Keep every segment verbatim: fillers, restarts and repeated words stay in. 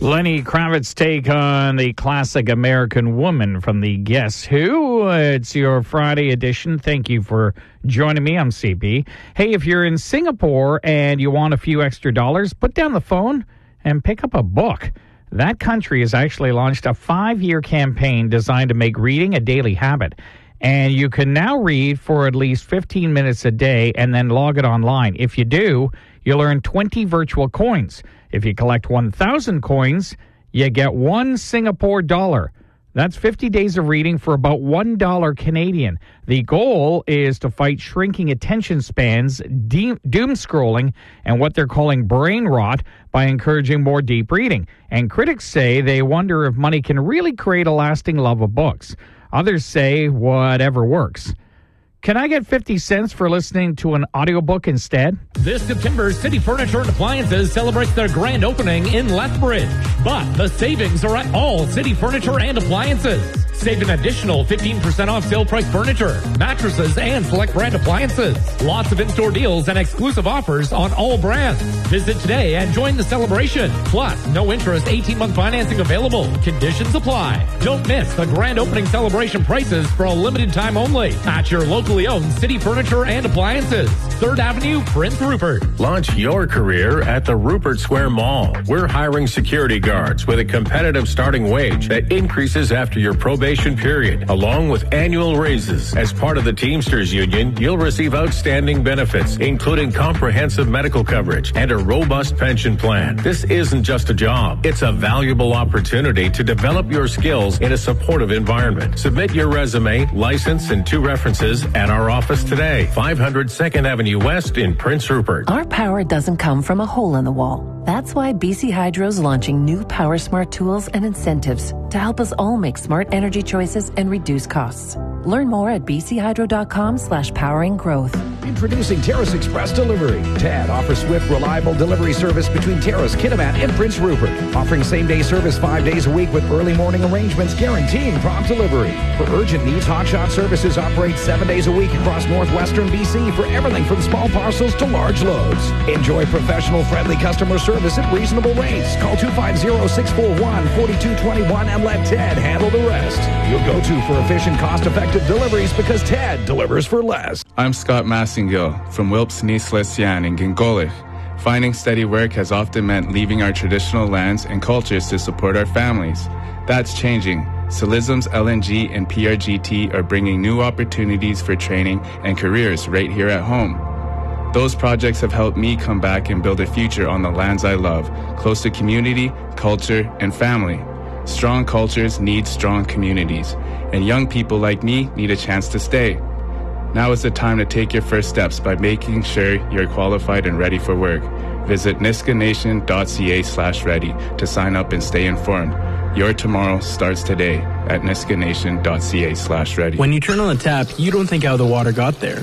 Lenny Kravitz take on the classic American Woman from the Guess Who. It's your Friday edition. Thank you for joining me. I'm C B. Hey, if you're in Singapore and you want a few extra dollars, put down the phone and pick up a book. That country has actually launched a five-year campaign designed to make reading a daily habit. And you can now read for at least fifteen minutes a day and then log it online. If you do, you'll earn twenty virtual coins. If you collect one thousand coins, you get one Singapore dollar. That's fifty days of reading for about one dollar Canadian. The goal is to fight shrinking attention spans, de- doom scrolling, and what they're calling brain rot by encouraging more deep reading. And critics say they wonder if money can really create a lasting love of books. Others say whatever works. Can I get fifty cents for listening to an audiobook instead? This September, City Furniture and Appliances celebrates their grand opening in Lethbridge. But the savings are at all City Furniture and Appliances. Save an additional fifteen percent off sale price furniture, mattresses, and select brand appliances. Lots of in-store deals and exclusive offers on all brands. Visit today and join the celebration. Plus, no interest, eighteen-month financing available. Conditions apply. Don't miss the grand opening celebration prices for a limited time only at your locally owned City Furniture and Appliances. third Avenue, Prince Rupert. Launch your career at the Rupert Square Mall. We're hiring security guards with a competitive starting wage that increases after your probation period, along with annual raises. As part of the Teamsters Union, you'll receive outstanding benefits, including comprehensive medical coverage and a robust pension plan. This isn't just a job. It's a valuable opportunity to develop your skills in a supportive environment. Submit your resume, license, and two references at our office today, five hundred second Avenue West in Prince Rupert. Our power doesn't come from a hole in the wall. That's why B C Hydro's launching new Power Smart tools and incentives to help us all make smart energy choices and reduce costs. Learn more at bchydro.com slash powering growth. Introducing Terrace Express Delivery. T A D offers swift, reliable delivery service between Terrace, Kitimat, and Prince Rupert. Offering same-day service five days a week with early morning arrangements guaranteeing prompt delivery. For urgent needs, Hotshot Services operates seven days a week across northwestern B C for everything from small parcels to large loads. Enjoy professional, friendly customer service at reasonable rates. Call two five zero, six four one, four two two one and let Ted handle the rest. You'll go to for efficient, cost-effective deliveries because Ted delivers for less. I'm Scott Massengill from Wilpes Nice-Lesian in Gingolich. Finding steady work has often meant leaving our traditional lands and cultures to support our families. That's changing. Silism's L N G and P R G T are bringing new opportunities for training and careers right here at home. Those projects have helped me come back and build a future on the lands I love, close to community, culture, and family. Strong cultures need strong communities, and young people like me need a chance to stay. Now is the time to take your first steps by making sure you're qualified and ready for work. Visit niskanation.ca slash ready to sign up and stay informed. Your tomorrow starts today at niskanation.ca slash ready. When you turn on the tap, you don't think how the water got there.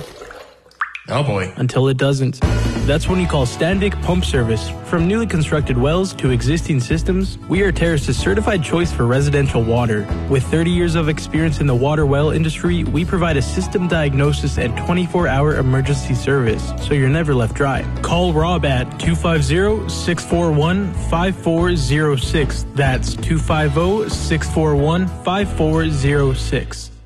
Oh boy. Until it doesn't. That's when you call Standig Pump Service. From newly constructed wells to existing systems, we are Terrace's certified choice for residential water. With thirty years of experience in the water well industry, we provide a system diagnosis and twenty-four hour emergency service, so you're never left dry. Call Rob at two five zero, six four one, five four zero six. That's two five zero, six four one, five four zero six.